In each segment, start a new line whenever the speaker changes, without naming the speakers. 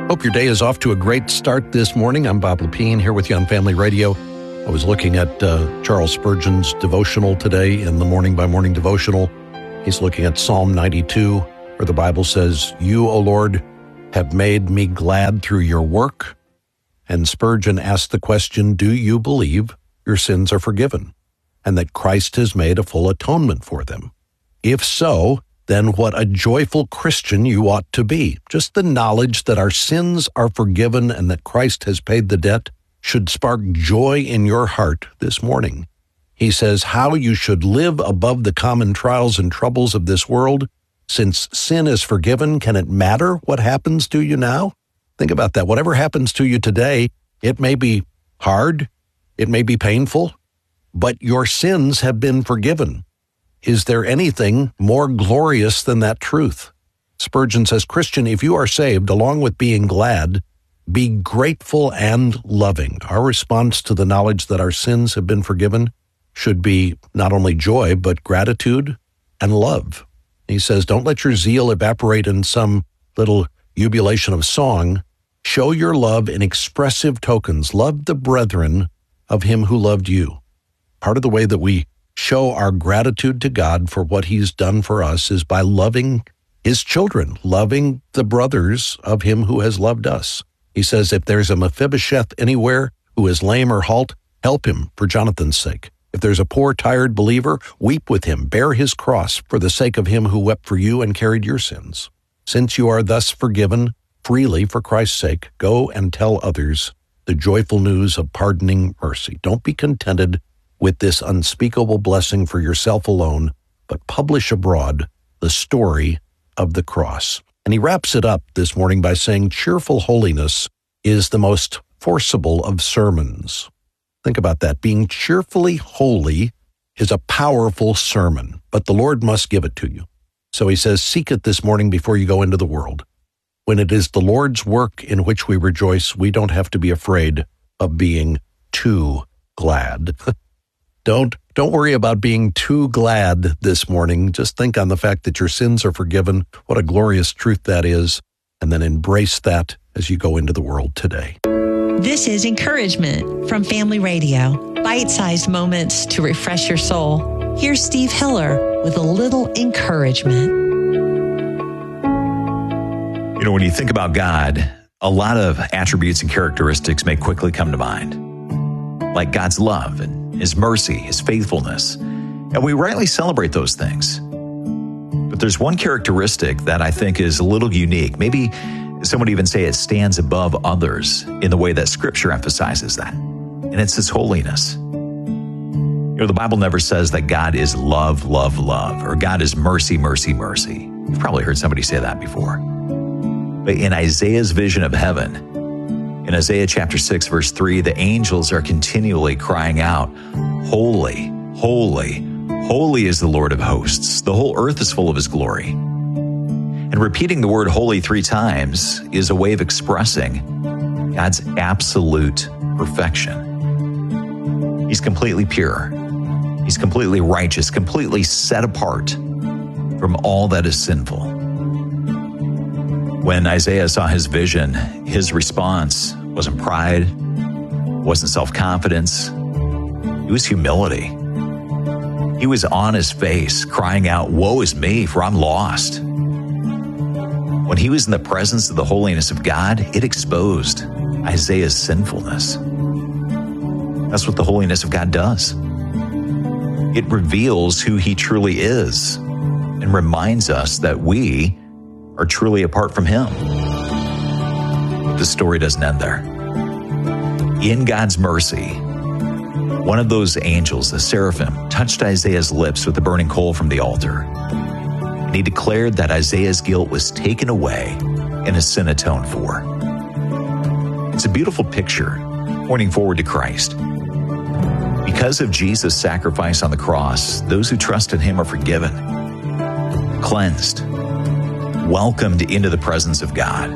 Hope your day is off to a great start this morning. I'm Bob Lepine here with you on Family Radio. I was looking at Charles Spurgeon's devotional today in the Morning by Morning devotional. He's looking at Psalm 92, where the Bible says, "You, O Lord, have made me glad through your work." And Spurgeon asked the question, do you believe your sins are forgiven and that Christ has made a full atonement for them? If so, then what a joyful Christian you ought to be. Just the knowledge that our sins are forgiven and that Christ has paid the debt should spark joy in your heart this morning. He says how you should live above the common trials and troubles of this world. Since sin is forgiven, can it matter what happens to you now? Think about that. Whatever happens to you today, it may be hard, it may be painful, but your sins have been forgiven. Is there anything more glorious than that truth? Spurgeon says, Christian, if you are saved, along with being glad, be grateful and loving. Our response to the knowledge that our sins have been forgiven should be not only joy, but gratitude and love. He says, don't let your zeal evaporate in some little jubilation of song. Show your love in expressive tokens. Love the brethren of him who loved you. Part of the way that we show our gratitude to God for what he's done for us is by loving his children, loving the brothers of him who has loved us. He says, if there's a Mephibosheth anywhere who is lame or halt, help him for Jonathan's sake. If there's a poor, tired believer, weep with him, bear his cross for the sake of him who wept for you and carried your sins. Since you are thus forgiven freely for Christ's sake, go and tell others the joyful news of pardoning mercy. Don't be contented with this unspeakable blessing for yourself alone, but publish abroad the story of the cross. And he wraps it up this morning by saying, cheerful holiness is the most forcible of sermons. Think about that. Being cheerfully holy is a powerful sermon, but the Lord must give it to you. So he says, seek it this morning before you go into the world. When it is the Lord's work in which we rejoice, we don't have to be afraid of being too glad. Don't worry about being too glad this morning. Just think on the fact that your sins are forgiven. What a glorious truth that is. And then embrace that as you go into the world today.
This is Encouragement from Family Radio. Bite-sized moments to refresh your soul. Here's Steve Hiller with a little encouragement.
You know, when you think about God, a lot of attributes and characteristics may quickly come to mind, like God's love and his mercy, his faithfulness. And we rightly celebrate those things. But there's one characteristic that I think is a little unique. Maybe some would even say it stands above others in the way that Scripture emphasizes that. And it's his holiness. You know, the Bible never says that God is love, love, love, or God is mercy, mercy, mercy. You've probably heard somebody say that before. But in Isaiah's vision of heaven, in Isaiah chapter 6, verse 3, the angels are continually crying out, holy, holy, holy is the Lord of hosts. The whole earth is full of his glory. And repeating the word holy 3 times is a way of expressing God's absolute perfection. He's completely pure. He's completely righteous, completely set apart from all that is sinful. When Isaiah saw his vision, his response wasn't pride, wasn't self-confidence. It was humility. He was on his face, crying out, woe is me, for I'm lost. When he was in the presence of the holiness of God, it exposed Isaiah's sinfulness. That's what the holiness of God does. It reveals who he truly is and reminds us that we are truly apart from him. The story doesn't end there. In God's mercy, one of those angels, the seraphim, touched Isaiah's lips with the burning coal from the altar. And he declared that Isaiah's guilt was taken away and his sin atoned for. It's a beautiful picture pointing forward to Christ. Because of Jesus' sacrifice on the cross, those who trust in him are forgiven, cleansed, welcomed into the presence of God.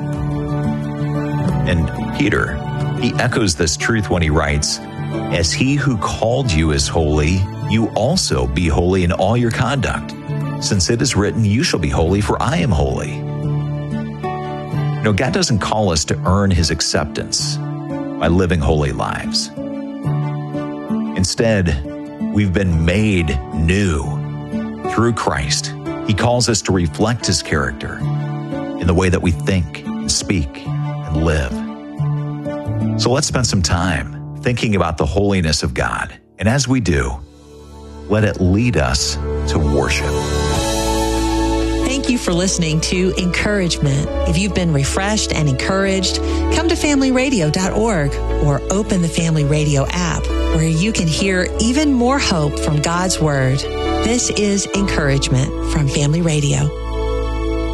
And Peter, he echoes this truth when he writes, as he who called you is holy, you also be holy in all your conduct, since it is written, you shall be holy, for I am holy. God doesn't call us to earn his acceptance by living holy lives. Instead, we've been made new through Christ. He calls us to reflect his character in the way that we think and speak and live. So let's spend some time thinking about the holiness of God. And as we do, let it lead us to worship.
Thank you for listening to Encouragement. If you've been refreshed and encouraged, come to familyradio.org or open the Family Radio app where you can hear even more hope from God's Word. This is Encouragement from Family Radio.